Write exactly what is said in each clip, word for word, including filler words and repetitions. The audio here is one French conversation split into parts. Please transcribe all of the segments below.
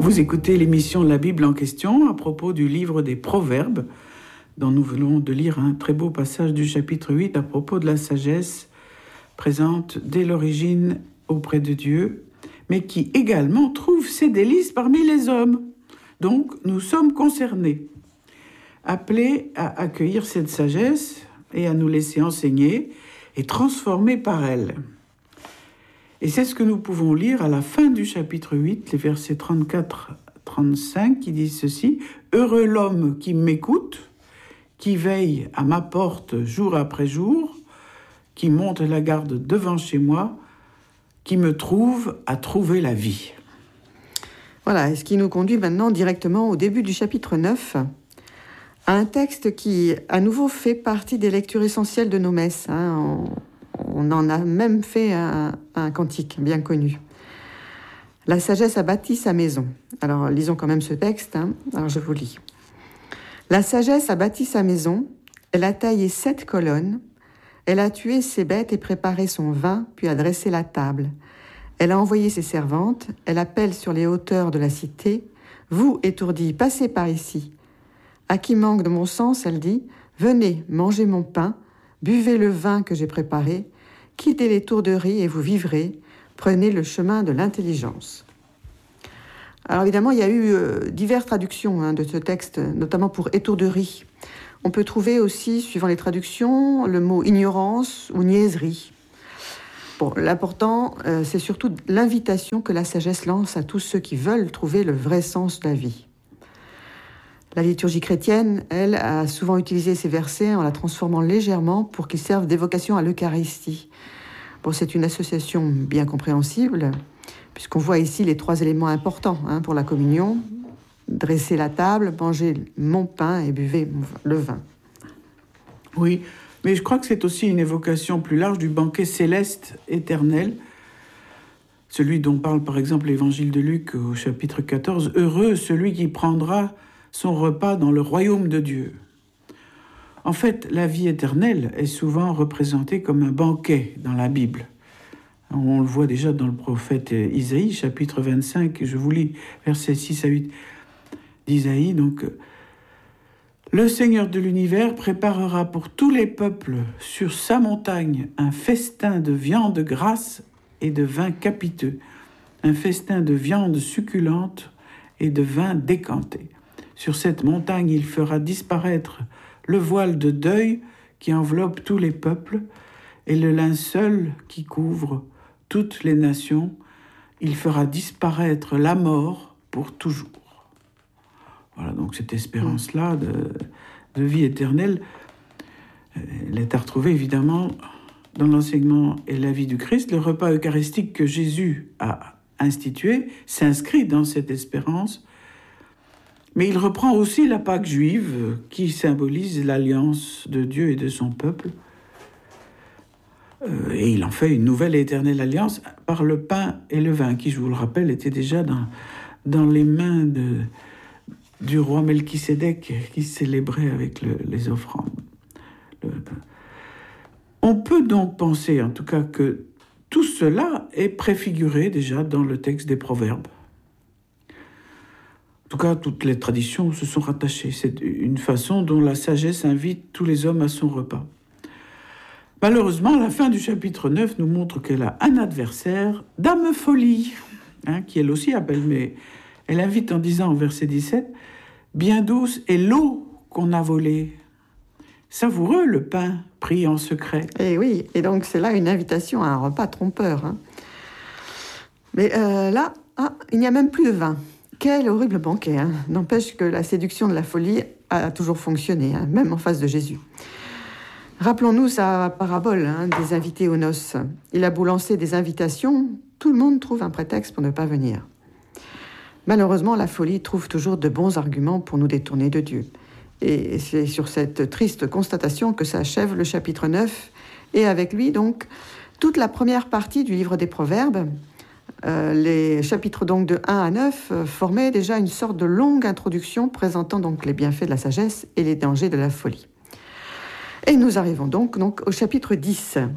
Vous écoutez l'émission La Bible en question à propos du livre des Proverbes, dont nous venons de lire un très beau passage du chapitre huit à propos de la sagesse présente dès l'origine auprès de Dieu, mais qui également trouve ses délices parmi les hommes. Donc, nous sommes concernés, appelés à accueillir cette sagesse et à nous laisser enseigner et transformer par elle. Et c'est ce que nous pouvons lire à la fin du chapitre huit, les versets trente-quatre à trente-cinq, qui disent ceci: « Heureux l'homme qui m'écoute, qui veille à ma porte jour après jour, qui monte la garde devant chez moi, qui me trouve à trouver la vie. » Voilà, et ce qui nous conduit maintenant directement au début du chapitre neuf, à un texte qui, à nouveau, fait partie des lectures essentielles de nos messes. Hein. On, on en a même fait un, un cantique bien connu. La sagesse a bâti sa maison. Alors, lisons quand même ce texte. Hein. Alors, je vous lis. La sagesse a bâti sa maison, elle a taillé sept colonnes, elle a tué ses bêtes et préparé son vin, puis a dressé la table. Elle a envoyé ses servantes, elle appelle sur les hauteurs de la cité. « Vous, étourdis, passez par ici. » À qui manque de mon sens, elle dit, « Venez, mangez mon pain, buvez le vin que j'ai préparé, quittez les tourderies et vous vivrez, prenez le chemin de l'intelligence. » Alors évidemment, il y a eu euh, diverses traductions hein, de ce texte, notamment pour étourderie. On peut trouver aussi, suivant les traductions, le mot ignorance ou niaiserie. Bon, l'important, euh, c'est surtout l'invitation que la sagesse lance à tous ceux qui veulent trouver le vrai sens de la vie. La liturgie chrétienne, elle, a souvent utilisé ces versets en la transformant légèrement pour qu'ils servent d'évocation à l'Eucharistie. Bon, c'est une association bien compréhensible, puisqu'on voit ici les trois éléments importants hein, pour la communion: dresser la table, manger mon pain et buvez le vin. Oui, mais je crois que c'est aussi une évocation plus large du banquet céleste éternel, celui dont parle par exemple l'évangile de Luc au chapitre quatorze. « Heureux celui qui prendra son repas dans le royaume de Dieu. » En fait, la vie éternelle est souvent représentée comme un banquet dans la Bible. On le voit déjà dans le prophète Isaïe, chapitre vingt-cinq, je vous lis versets six à huit d'Isaïe. Donc, le Seigneur de l'univers préparera pour tous les peuples sur sa montagne un festin de viande grasse et de vin capiteux, un festin de viande succulente et de vin décanté. Sur cette montagne, il fera disparaître le voile de deuil qui enveloppe tous les peuples et le linceul qui couvre toutes les nations. Il fera disparaître la mort pour toujours. Voilà, donc cette espérance-là de, de vie éternelle, elle est à retrouver évidemment dans l'enseignement et la vie du Christ. Le repas eucharistique que Jésus a institué s'inscrit dans cette espérance, mais il reprend aussi la Pâque juive qui symbolise l'alliance de Dieu et de son peuple. Et il en fait une nouvelle et éternelle alliance par le pain et le vin, qui, je vous le rappelle, étaient déjà dans, dans les mains de, du roi Melchisédek qui célébrait avec le, les offrandes. Le, on peut donc penser, en tout cas, que tout cela est préfiguré déjà dans le texte des Proverbes. En tout cas, toutes les traditions se sont rattachées. C'est une façon dont la sagesse invite tous les hommes à son repas. Malheureusement, la fin du chapitre neuf nous montre qu'elle a un adversaire, Dame Folie, hein, qui elle aussi appelle, mais elle invite en disant au verset dix-sept, « Bien douce est l'eau qu'on a volée, savoureux le pain pris en secret. » Et oui, et donc c'est là une invitation à un repas trompeur. Hein. Mais euh, là, ah, il n'y a même plus de vin. Quel horrible banquet, hein. N'empêche que la séduction de la folie a toujours fonctionné, hein, même en face de Jésus. Rappelons-nous sa parabole hein, des invités aux noces. Il a beau lancer des invitations, tout le monde trouve un prétexte pour ne pas venir. Malheureusement, la folie trouve toujours de bons arguments pour nous détourner de Dieu. Et c'est sur cette triste constatation que s'achève le chapitre neuf, et avec lui, donc, toute la première partie du livre des Proverbes. Euh, les chapitres donc de un à neuf euh, formaient déjà une sorte de longue introduction présentant donc les bienfaits de la sagesse et les dangers de la folie. Et nous arrivons donc, donc au chapitre dix.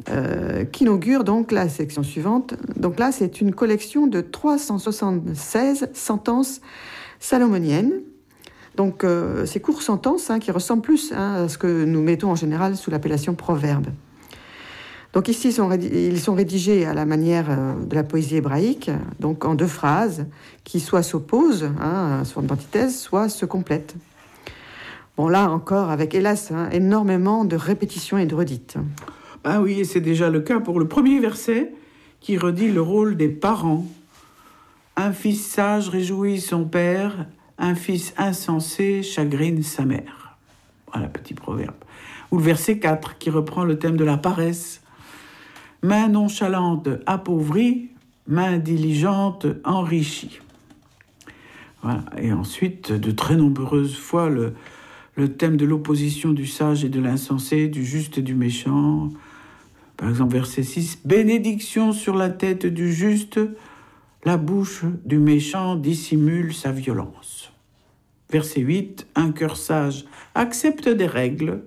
euh, qui inaugure donc la section suivante. Donc là, c'est une collection de trois cent soixante-seize sentences salomoniennes. Donc, euh, ces courtes sentences hein, qui ressemblent plus hein, à ce que nous mettons en général sous l'appellation proverbe. Donc ici, ils sont, rédig- ils sont rédigés à la manière euh, de la poésie hébraïque, donc en deux phrases, qui soit s'opposent, hein, soit d'antithèse, soit se complètent. Bon, là encore, avec, hélas, hein, énormément de répétitions et de redites. Ah oui, et c'est déjà le cas pour le premier verset, qui redit le rôle des parents. Un fils sage réjouit son père, un fils insensé chagrine sa mère. Voilà, petit proverbe. Ou le verset quatre, qui reprend le thème de la paresse. Main nonchalante appauvrie, main diligente enrichie. Voilà. Et ensuite, de très nombreuses fois, le, le thème de l'opposition du sage et de l'insensé, du juste et du méchant. Par exemple, verset six, bénédiction sur la tête du juste, la bouche du méchant dissimule sa violence. Verset huit, un cœur sage accepte des règles,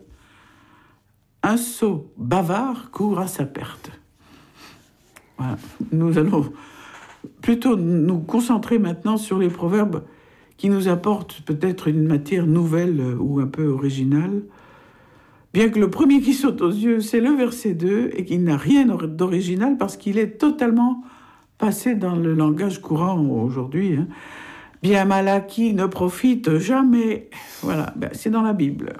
un sot bavard court à sa perte. Voilà. Nous allons plutôt nous concentrer maintenant sur les proverbes qui nous apportent peut-être une matière nouvelle ou un peu originale. Bien que le premier qui saute aux yeux, c'est le verset deux, et qu'il n'a rien d'original parce qu'il est totalement passé dans le langage courant aujourd'hui. Hein. Bien mal acquis ne profite jamais. Voilà, ben, c'est dans la Bible.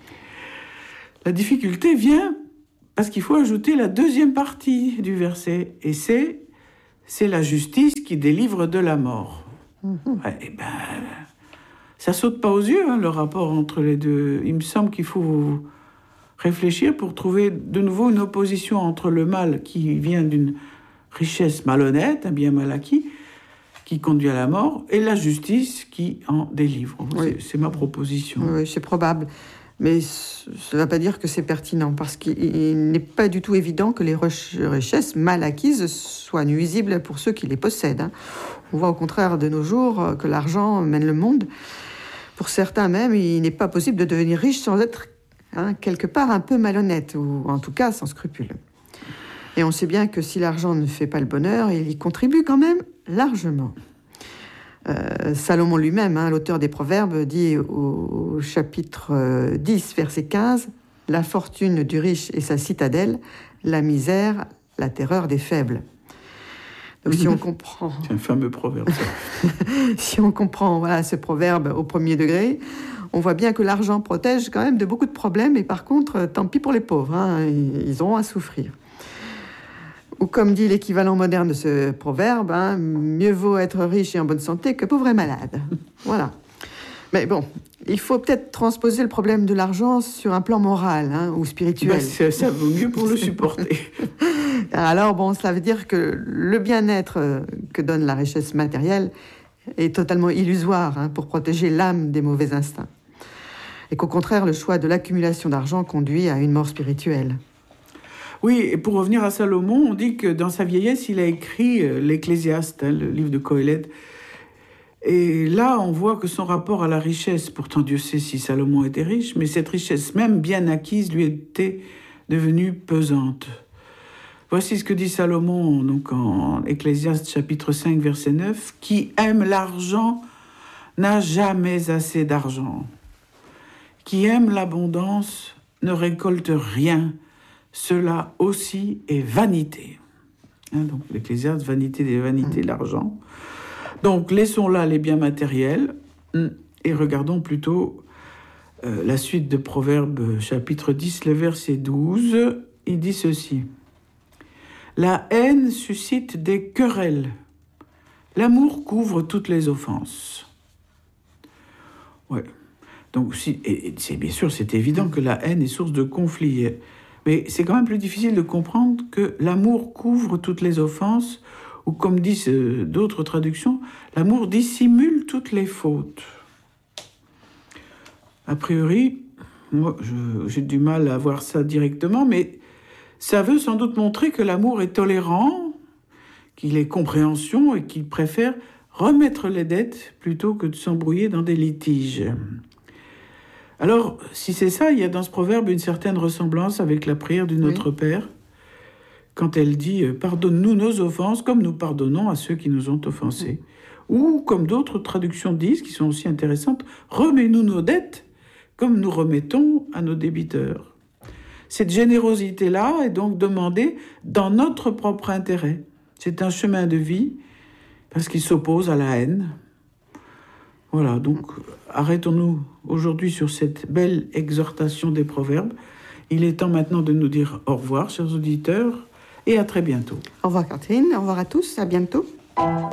La difficulté vient parce qu'il faut ajouter la deuxième partie du verset, et c'est, c'est la justice qui délivre de la mort. Mmh. Ouais, et ben, ça saute pas aux yeux, hein, le rapport entre les deux. Il me semble qu'il faut réfléchir pour trouver de nouveau une opposition entre le mal qui vient d'une richesse malhonnête, un bien mal acquis, qui conduit à la mort, et la justice qui en délivre. Oui. C'est, c'est ma proposition. Oui, c'est probable. Mais ça ne va pas dire que c'est pertinent, parce qu'il n'est pas du tout évident que les richesses mal acquises soient nuisibles pour ceux qui les possèdent. Hein. On voit au contraire de nos jours que l'argent mène le monde. Pour certains même, il n'est pas possible de devenir riche sans être hein, quelque part un peu malhonnête, ou en tout cas sans scrupule. Et on sait bien que si l'argent ne fait pas le bonheur, il y contribue quand même largement. Euh, Salomon lui-même, hein, l'auteur des Proverbes, dit au, au chapitre euh, dix, verset quinze, « La fortune du riche est sa citadelle, la misère, la terreur des faibles. » Donc si on comprend... C'est un fameux proverbe, ça. Si on comprend voilà, ce proverbe au premier degré, on voit bien que l'argent protège quand même de beaucoup de problèmes, et par contre, tant pis pour les pauvres, hein, ils auront à souffrir. Ou comme dit l'équivalent moderne de ce proverbe, hein, mieux vaut être riche et en bonne santé que pauvre et malade. Voilà. Mais bon, il faut peut-être transposer le problème de l'argent sur un plan moral hein, ou spirituel. Ben, ça, ça vaut mieux pour le supporter. Alors bon, cela veut dire que le bien-être que donne la richesse matérielle est totalement illusoire hein, pour protéger l'âme des mauvais instincts. Et qu'au contraire, le choix de l'accumulation d'argent conduit à une mort spirituelle. Oui, et pour revenir à Salomon, on dit que dans sa vieillesse, il a écrit euh, l'Ecclésiaste, hein, le livre de Qoéleth. Et là, on voit que son rapport à la richesse, pourtant Dieu sait si Salomon était riche, mais cette richesse même bien acquise lui était devenue pesante. Voici ce que dit Salomon donc en Ecclésiaste chapitre cinq, verset neuf. « Qui aime l'argent n'a jamais assez d'argent. Qui aime l'abondance ne récolte rien. Cela aussi est vanité. » Hein, donc l'Ecclésiaste, vanité des vanités, mmh. l'argent. Donc laissons là les biens matériels et regardons plutôt euh, la suite de Proverbes chapitre dix, le verset douze. Il dit ceci. « La haine suscite des querelles. L'amour couvre toutes les offenses. » Ouais. Donc si, et c'est bien sûr, c'est évident que la haine est source de conflits. Mais c'est quand même plus difficile de comprendre que l'amour couvre toutes les offenses, ou comme disent d'autres traductions, l'amour dissimule toutes les fautes. A priori, moi, je, j'ai du mal à voir ça directement, mais ça veut sans doute montrer que l'amour est tolérant, qu'il est compréhension et qu'il préfère remettre les dettes plutôt que de s'embrouiller dans des litiges. Alors, si c'est ça, il y a dans ce proverbe une certaine ressemblance avec la prière du Notre oui. Père. quand elle dit « Pardonne-nous nos offenses comme nous pardonnons à ceux qui nous ont offensés ». Ou, comme d'autres traductions disent, qui sont aussi intéressantes, « Remets-nous nos dettes comme nous remettons à nos débiteurs ». Cette générosité-là est donc demandée dans notre propre intérêt. C'est un chemin de vie parce qu'il s'oppose à la haine. Voilà, donc arrêtons-nous aujourd'hui sur cette belle exhortation des Proverbes. Il est temps maintenant de nous dire au revoir, chers auditeurs, et à très bientôt. Au revoir Catherine, au revoir à tous, à bientôt.